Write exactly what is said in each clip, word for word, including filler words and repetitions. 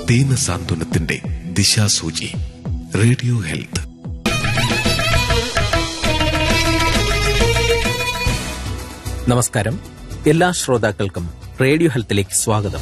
ദീനസാന്ത്വനത്തിന്റെ ദിശാസൂചി. Radio health. നമസ്കാരം. എല്ലാ ശ്രോതാക്കൾക്കും റേഡിയോ ഹെൽത്തിലേക്ക് സ്വാഗതം.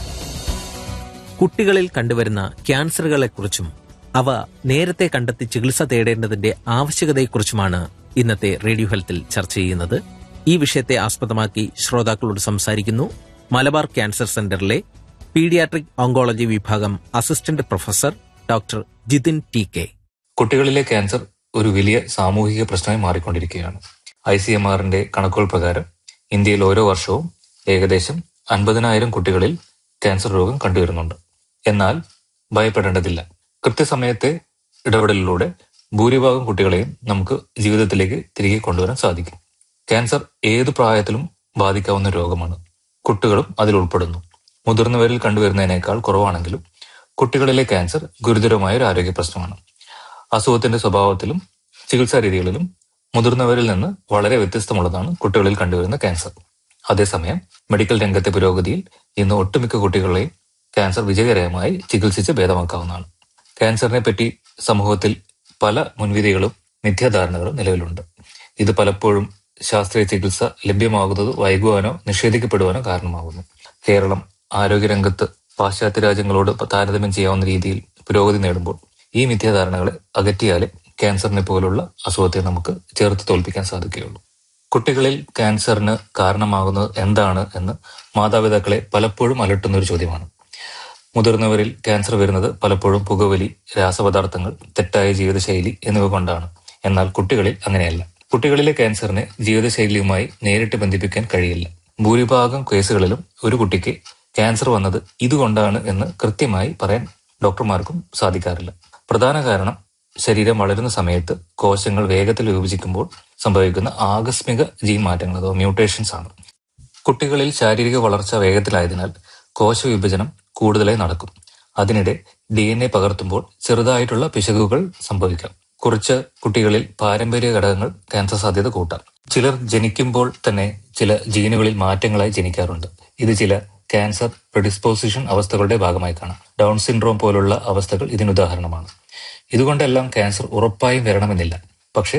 കുട്ടികളിൽ കണ്ടുവരുന്ന ക്യാൻസറുകളെക്കുറിച്ചും അവ നേരത്തെ കണ്ടെത്തി ചികിത്സ തേടേണ്ടതിന്റെ ആവശ്യകതയെക്കുറിച്ചുമാണ് ഇന്നത്തെ റേഡിയോ ഹെൽത്തിൽ ചർച്ച ചെയ്യുന്നത്. ഈ വിഷയത്തെ ആസ്പദമാക്കി ശ്രോതാക്കളോട് സംസാരിക്കുന്നു മലബാർ ക്യാൻസർ സെന്ററിലെ പീഡിയാട്രിക് ഓങ്കോളജി വിഭാഗം assistant professor doctor Jithin T K. കുട്ടികളിലെ ക്യാൻസർ ഒരു വലിയ സാമൂഹിക പ്രശ്നമായി മാറിക്കൊണ്ടിരിക്കുകയാണ്. ഐ സി എം ആറിന്റെ കണക്കുകൾ പ്രകാരം ഇന്ത്യയിൽ ഓരോ വർഷവും ഏകദേശം അൻപതിനായിരം കുട്ടികളിൽ ക്യാൻസർ രോഗം കണ്ടുവരുന്നുണ്ട്. എന്നാൽ ഭയപ്പെടേണ്ടതില്ല. കൃത്യസമയത്തെ ഇടപെടലിലൂടെ ഭൂരിഭാഗം കുട്ടികളെയും നമുക്ക് ജീവിതത്തിലേക്ക് തിരികെ കൊണ്ടുവരാൻ സാധിക്കും. ക്യാൻസർ ഏതു പ്രായത്തിലും ബാധിക്കാവുന്ന രോഗമാണ്. കുട്ടികളും അതിൽ ഉൾപ്പെടുന്നു. മുതിർന്നവരിൽ കണ്ടുവരുന്നതിനേക്കാൾ കുറവാണെങ്കിലും കുട്ടികളിലെ ക്യാൻസർ ഗുരുതരമായ ഒരു ആരോഗ്യ പ്രശ്നമാണ്. അസുഖത്തിന്റെ സ്വഭാവത്തിലും ചികിത്സാ രീതികളിലും മുതിർന്നവരിൽ നിന്ന് വളരെ വ്യത്യസ്തമുള്ളതാണ് കുട്ടികളിൽ കണ്ടുവരുന്ന ക്യാൻസർ. അതേസമയം മെഡിക്കൽ രംഗത്തെ പുരോഗതിയിൽ ഇന്ന് ഒട്ടുമിക്ക കുട്ടികളെയും ക്യാൻസർ വിജയകരമായി ചികിത്സിച്ച് ഭേദമാക്കാവുന്നതാണ്. ക്യാൻസറിനെ പറ്റി സമൂഹത്തിൽ പല മുൻവിധികളും മിഥ്യാധാരണകളും നിലവിലുണ്ട്. ഇത് പലപ്പോഴും ശാസ്ത്രീയ ചികിത്സ ലഭ്യമാകുന്നത് വൈകുവാനോ നിഷേധിക്കപ്പെടുവാനോ കാരണമാകുന്നു. കേരളം ആരോഗ്യരംഗത്ത് പാശ്ചാത്യ രാജ്യങ്ങളോട് താരതമ്യം ചെയ്യാവുന്ന രീതിയിൽ പുരോഗതി നേടുമ്പോൾ ഈ മിഥ്യാധാരണകളെ അകറ്റിയാലേ ക്യാൻസറിനെ പോലുള്ള അസുഖത്തെ നമുക്ക് ചേർത്ത് തോൽപ്പിക്കാൻ സാധിക്കുകയുള്ളൂ. കുട്ടികളിൽ ക്യാൻസറിന് കാരണമാകുന്നത് എന്താണ് എന്ന് മാതാപിതാക്കളെ പലപ്പോഴും അലട്ടുന്ന ഒരു ചോദ്യമാണ്. മുതിർന്നവരിൽ ക്യാൻസർ വരുന്നത് പലപ്പോഴും പുകവലി, രാസപദാർത്ഥങ്ങൾ, തെറ്റായ ജീവിതശൈലി എന്നിവ കൊണ്ടാണ്. എന്നാൽ കുട്ടികളിൽ അങ്ങനെയല്ല. കുട്ടികളിലെ ക്യാൻസറിനെ ജീവിതശൈലിയുമായി നേരിട്ട് ബന്ധിപ്പിക്കാൻ കഴിയില്ല. ഭൂരിഭാഗം കേസുകളിലും ഒരു കുട്ടിക്ക് ക്യാൻസർ വന്നത് ഇതുകൊണ്ടാണ് എന്ന് കൃത്യമായി പറയാൻ ഡോക്ടർമാർക്കും സാധിക്കാറില്ല. പ്രധാന കാരണം ശരീരം വളരുന്ന സമയത്ത് കോശങ്ങൾ വേഗത്തിൽ വിഭജിക്കുമ്പോൾ സംഭവിക്കുന്ന ആകസ്മിക ജീൻ മാറ്റങ്ങൾ അഥവാ മ്യൂട്ടേഷൻസ് ആണ്. കുട്ടികളിൽ ശാരീരിക വളർച്ച വേഗത്തിലായതിനാൽ കോശവിഭജനം കൂടുതലായി നടക്കും. അതിനിടെ ഡി എൻ എ പകർത്തുമ്പോൾ ചെറുതായിട്ടുള്ള പിശകുകൾ സംഭവിക്കാം. കുറച്ച് കുട്ടികളിൽ പാരമ്പര്യ ഘടകങ്ങൾ ക്യാൻസർ സാധ്യത കൂട്ടാം. ചിലർ ജനിക്കുമ്പോൾ തന്നെ ചില ജീനുകളിൽ മാറ്റങ്ങളായി ജനിക്കാറുണ്ട്. ഇത് ചില ക്യാൻസർ പ്രെഡിസ്പോസിഷൻ അവസ്ഥകളുടെ ഭാഗമായി കാണാം. ഡൗൺ സിൻഡ്രോം പോലുള്ള അവസ്ഥകൾ ഇതിനുദാഹരണമാണ്. ഇതുകൊണ്ടെല്ലാം ക്യാൻസർ ഉറപ്പായും വരണമെന്നില്ല.